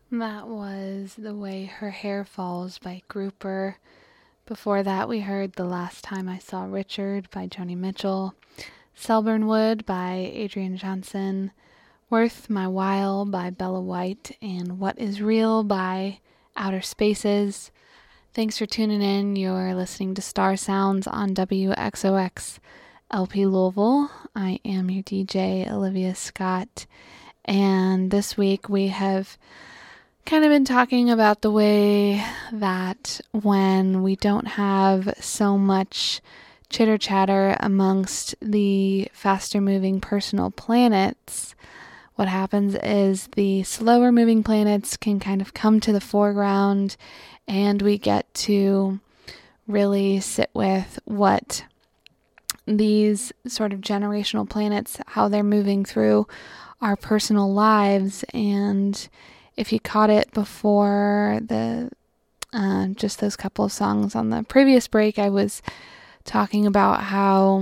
That was The Way Her Hair Falls by Grouper. Before that, we heard The Last Time I Saw Richard by Joni Mitchell, Selburne Wood by Adrian Johnson, Worth My While by Bella White, and What Is Real by Outer Spaces. Thanks for tuning in. You're listening to Star Sounds on WXOX LP Louisville. I am your DJ, Olivia Scott, and this week we have kind of been talking about the way that when we don't have so much chitter chatter amongst the faster moving personal planets, what happens is the slower moving planets can kind of come to the foreground, and we get to really sit with what these sort of generational planets, how they're moving through our personal lives. And if you caught it before the just those couple of songs on the previous break, I was talking about how,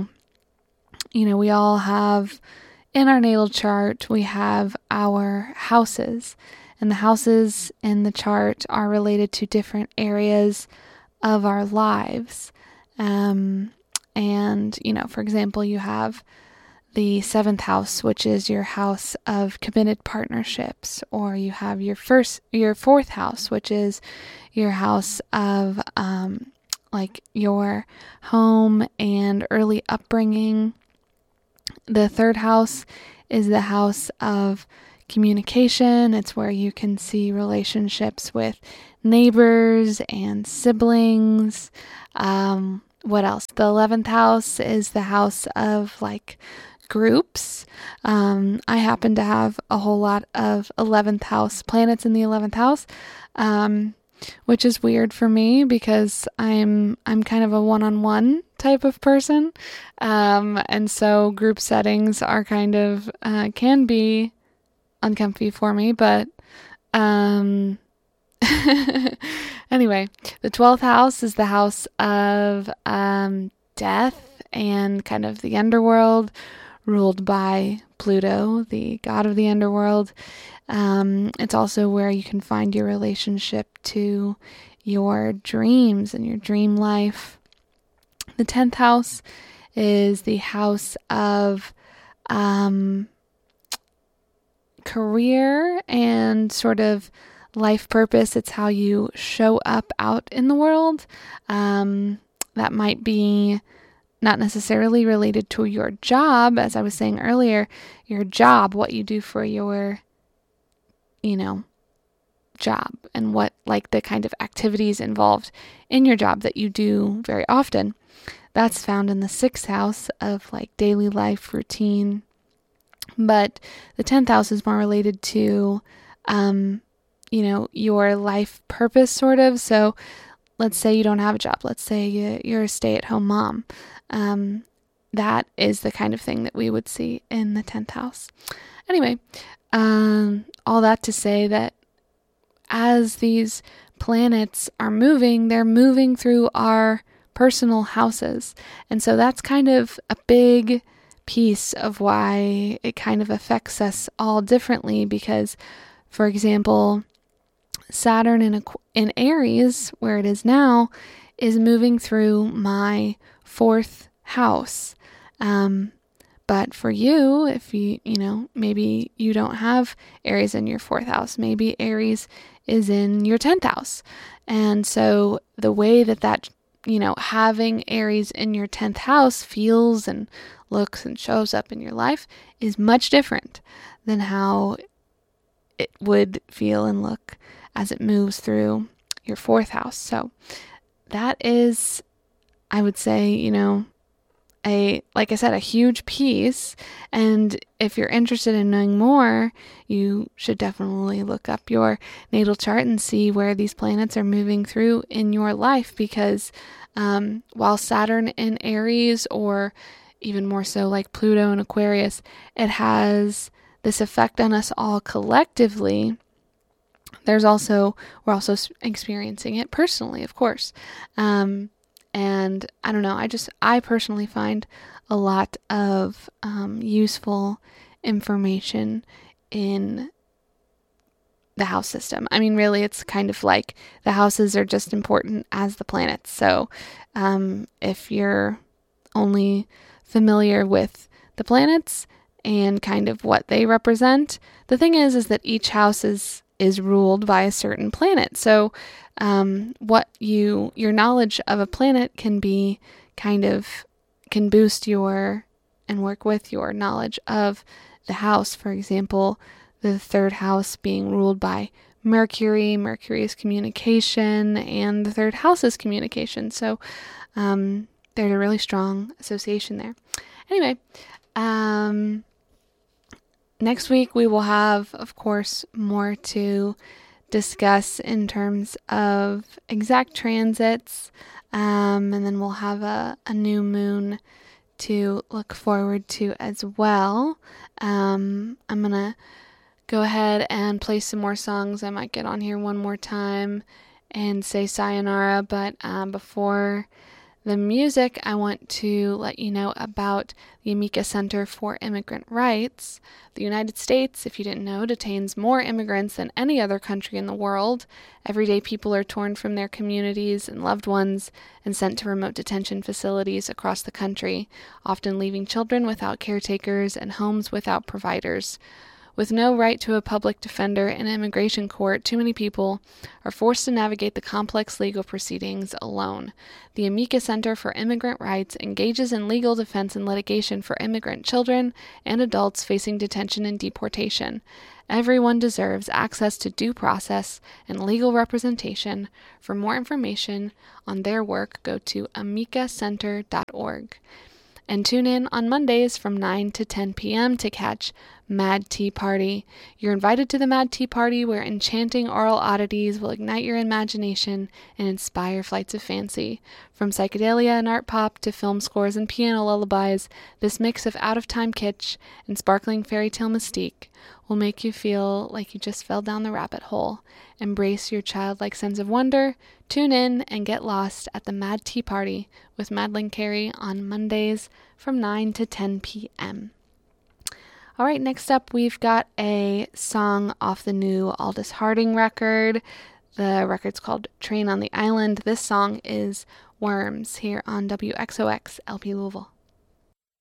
we all have in our natal chart, we have our houses, and the houses in the chart are related to different areas of our lives. And, for example, you have the 7th house, which is your house of committed partnerships, or you have your 4th house, which is your house of like your home and early upbringing. The 3rd house is the house of communication. It's where you can see relationships with neighbors and siblings. What else? The 11th house is the house of like groups. I happen to have a whole lot of 11th house planets in the 11th house, which is weird for me because I'm kind of a one-on-one type of person. And so group settings are kind of, can be uncomfy for me, but, anyway, the 12th house is the house of, death and kind of the underworld, ruled by Pluto, the god of the underworld. It's also where you can find your relationship to your dreams and your dream life. The 10th house is the house of career and sort of life purpose. It's how you show up out in the world. That might be not necessarily related to your job, as I was saying earlier, your job, what you do for your, job, and what like the kind of activities involved in your job that you do very often. That's found in the 6th house of like daily life routine. But the 10th house is more related to, your life purpose sort of. So let's say you don't have a job. Let's say you're a stay-at-home mom. That is the kind of thing that we would see in the 10th house. Anyway, all that to say that as these planets are moving, they're moving through our personal houses. And so that's kind of a big piece of why it kind of affects us all differently because, for example, Saturn in Aries, where it is now, is moving through my 4th house. But for you, if maybe you don't have Aries in your 4th house, maybe Aries is in your 10th house. And so the way that having Aries in your 10th house feels and looks and shows up in your life is much different than how it would feel and look as it moves through your 4th house. So that is, I would say, like I said, a huge piece. And if you're interested in knowing more, you should definitely look up your natal chart and see where these planets are moving through in your life. Because while Saturn in Aries, or even more so like Pluto in Aquarius, it has this effect on us all collectively, we're also experiencing it personally, of course. And I don't know, I personally find a lot of useful information in the house system. I mean, really, it's kind of like the houses are just important as the planets. So if you're only familiar with the planets and kind of what they represent, the thing is that each house is ruled by a certain planet. So your knowledge of a planet can boost your and work with your knowledge of the house. For example, the third house being ruled by Mercury. Mercury is communication, and the third house is communication. So there's a really strong association there. Anyway, next week we will have, of course, more to discuss in terms of exact transits, and then we'll have a new moon to look forward to as well. I'm going to go ahead and play some more songs. I might get on here one more time and say sayonara, but before the music, I want to let you know about the Amica Center for Immigrant Rights. The United States, if you didn't know, detains more immigrants than any other country in the world. Every day people are torn from their communities and loved ones and sent to remote detention facilities across the country, often leaving children without caretakers and homes without providers. With no right to a public defender in an immigration court, too many people are forced to navigate the complex legal proceedings alone. The Amica Center for Immigrant Rights engages in legal defense and litigation for immigrant children and adults facing detention and deportation. Everyone deserves access to due process and legal representation. For more information on their work, go to amicacenter.org. And tune in on Mondays from 9 to 10 p.m. to catch Mad Tea Party. You're invited to the Mad Tea Party, where enchanting oral oddities will ignite your imagination and inspire flights of fancy. From psychedelia and art pop to film scores and piano lullabies, this mix of out-of-time kitsch and sparkling fairy tale mystique will make you feel like you just fell down the rabbit hole. Embrace your childlike sense of wonder. Tune in and get lost at the Mad Tea Party with Madeline Carey on Mondays from 9 to 10 p.m. All right, next up we've got a song off the new Aldous Harding record. The record's called Train on the Island. This song is Worms here on WXOX LP Louisville.